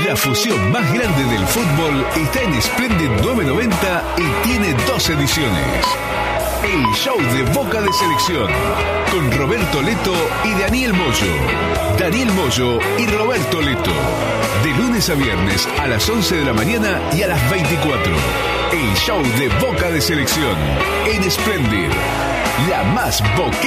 La fusión más grande del fútbol está en Splendid 990 y tiene 2 ediciones. El show de Boca de Selección, con Roberto Leto y Daniel Moyo. Daniel Moyo y Roberto Leto. De lunes a viernes a las 11 de la mañana y a las 24. El show de Boca de Selección, en Splendid. La más boca